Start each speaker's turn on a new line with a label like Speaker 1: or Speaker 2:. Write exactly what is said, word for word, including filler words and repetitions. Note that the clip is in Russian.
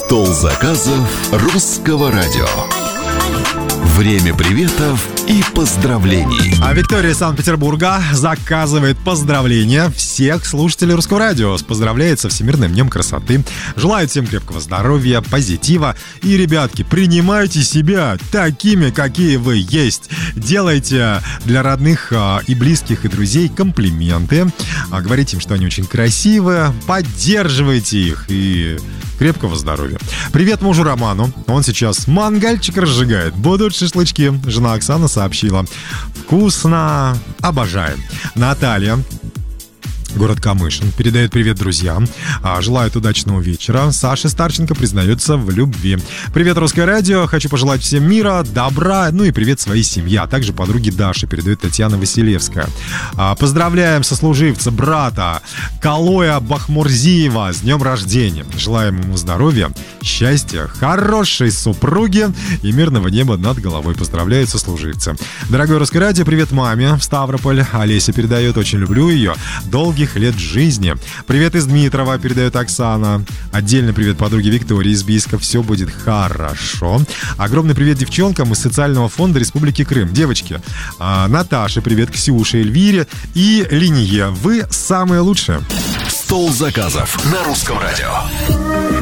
Speaker 1: Стол заказов русского радио. Время приветов и поздравлений.
Speaker 2: А Виктория из Санкт-Петербурга заказывает поздравления всех слушателей Русского радио. Поздравляет со Всемирным днем красоты. Желает всем крепкого здоровья, позитива. И, ребятки, принимайте себя такими, какие вы есть. Делайте для родных и близких, и друзей комплименты. Говорите им, что они очень красивые. Поддерживайте их. И крепкого здоровья. Привет мужу Роману. Он сейчас мангальчик разжигает. Будут шашлычки. Жена Оксана сообщила. Вкусно. Обожаем. Наталья, город Камышин, передает привет друзьям. Желает удачного вечера. Саша Старченко признается в любви. Привет, Русское радио. Хочу пожелать всем мира, добра, ну и привет своей семье. А также подруге Даши, передает Татьяна Василевская. Поздравляем сослуживца, брата Калоя Бахмурзиева с днем рождения. Желаем ему здоровья, счастья, хорошей супруги и мирного неба над головой. Поздравляет сослуживца. Дорогое Русское радио, привет маме в Ставрополь. Олеся передает, очень люблю ее. Долгих лет жизни. Привет из Дмитрова, передает Оксана. Отдельный привет подруге Виктории из Бийска. Все будет хорошо. Огромный привет девчонкам из социального фонда Республики Крым. Девочки, а, Наташе привет, Ксюше, Эльвире и Линие. Вы самые лучшие.
Speaker 1: Стол заказов на Русском радио.